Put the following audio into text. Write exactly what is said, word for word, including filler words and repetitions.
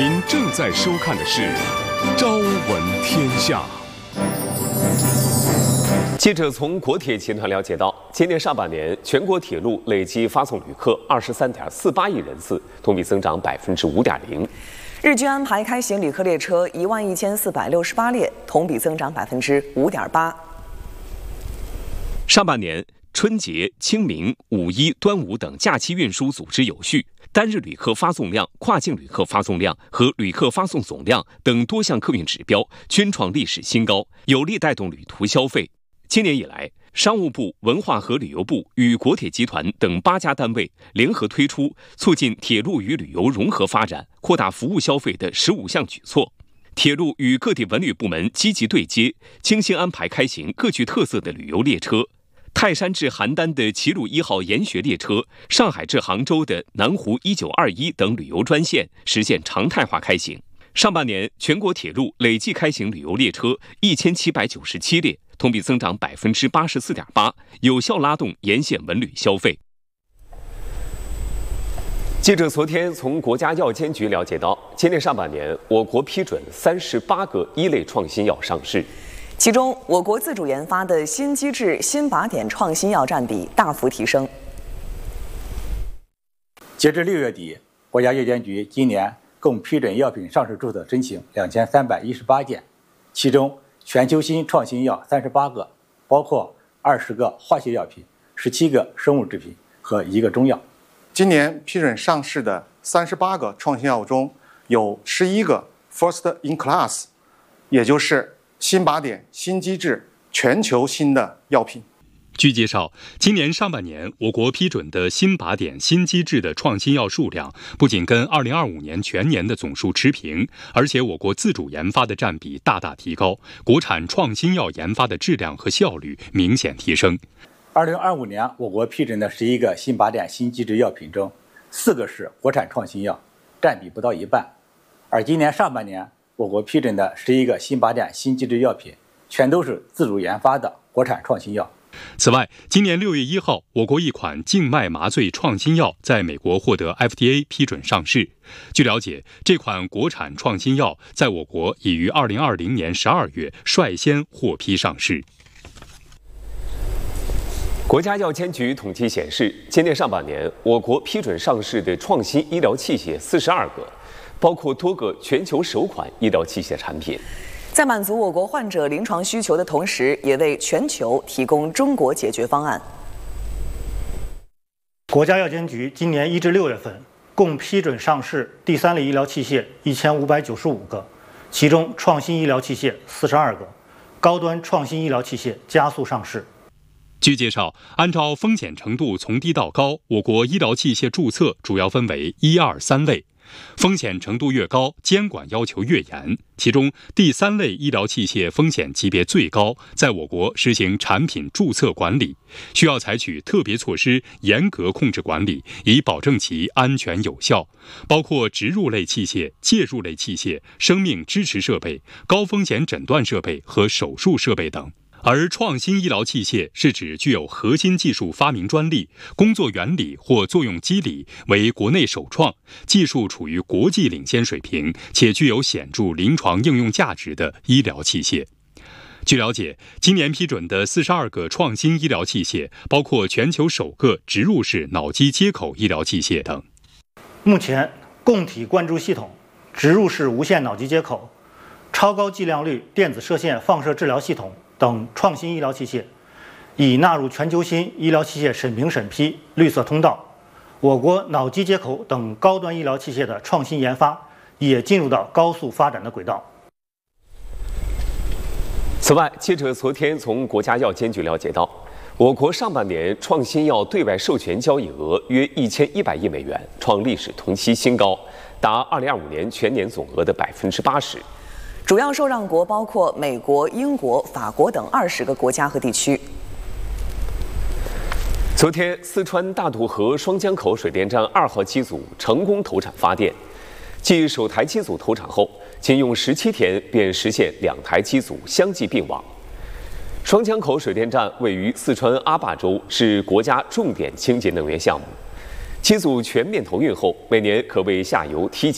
您正在收看的是《朝闻天下》。记者从国铁集团了解到，今年上半年全国铁路累计发送旅客二十三点四八亿人次，同比增长百分之五点零。 日均安排开行旅客列车一万一千四百六十八列，同比增长百分之五点八。 上半年春节、清明、五一、端午等假期运输组织有序，单日旅客发送量、跨境旅客发送量和旅客发送总量等多项客运指标均创历史新高，有力带动旅途消费。今年以来，商务部、文化和旅游部与国铁集团等八家单位联合推出促进铁路与旅游融合发展、扩大服务消费的十五项举措。铁路与各地文旅部门积极对接，精心安排开行各具特色的旅游列车。泰山至邯郸的齐鲁一号研学列车，上海至杭州的南湖一九二一等旅游专线实现常态化开行。上半年，全国铁路累计开行旅游列车一千七百九十七列，同比增长百分之八十四点八，有效拉动沿线文旅消费。记者昨天从国家药监局了解到，今年上半年，我国批准三十八个一类创新药上市。 其中，我国自主研发的新机制、新靶点创新药占比大幅提升。 截至六月底，国家药监局今年共批准药品上市注册申请两千三百一十八件，其中全球新创新药三十八个，包括二十个化学药品、十七个生物制品和一个中药。 今年批准上市的三十八个创新药中，有十一个 First in Class， 也就是新靶点、新机制、全球新的药品。 据介绍，今年上半年我国批准的新靶点、新机制的创新药数量不仅跟二零二五年全年的总数持平，而且我国自主研发的占比大大提高，国产创新药研发的质量和效率明显提升。 二零二五年我国批准的十一个新靶点、新机制药品中，四个是国产创新药，占比不到一半。而今年上半年我国批准的十一个新靶点、新机制药品，全都是自主研发的国产创新药。 此外，今年六月一号，我国一款静脉麻醉创新药在美国获得 F D A 批准上市。据了解，这款国产创新药在我国已于二零二零年十二月率先获批上市。 国家药监局统计显示，今年上半年，我国批准上市的创新医疗器械四十二个，包括多个全球首款医疗器械产品。 在满足我国患者临床需求的同时，也为全球提供中国解决方案。 国家药监局今年一至六月份共批准上市第三类医疗器械一千五百九十五个，其中创新医疗器械四十二个，高端创新医疗器械加速上市。 据介绍，按照风险程度从低到高，我国医疗器械注册主要分为一二三类。风险程度越高，监管要求越严。其中，第三类医疗器械风险级别最高，在我国实行产品注册管理，需要采取特别措施，严格控制管理，以保证其安全有效。包括植入类器械、介入类器械、生命支持设备、高风险诊断设备和手术设备等。而创新医疗器械是指具有核心技术发明专利、工作原理或作用机理为国内首创、技术处于国际领先水平且具有显著临床应用价值的医疗器械。据了解，今年批准的四十二个创新医疗器械，包括全球首个植入式脑机接口医疗器械等。 目前，供体灌注系统、植入式无线脑机接口、超高剂量率电子射线放射治疗系统等创新医疗器械已纳入全球新医疗器械审评审批绿色通道，我国脑机接口等高端医疗器械的创新研发也进入到高速发展的轨道。 此外，记者昨天从国家药监局了解到，我国上半年创新药对外授权交易额约一千一百亿美元，创历史同期新高，达二零二五年全年总额的百分之八十。 主要受让国包括美国、英国、法国等二十个国家和地区。 昨天，四川大渡河双江口水电站二号机组成功投产发电。继首台机组投产后，仅用十七天便实现两台机组相继并网。双江口水电站位于四川阿坝州，是国家重点清洁能源项目。机组全面投运后，每年可为下游提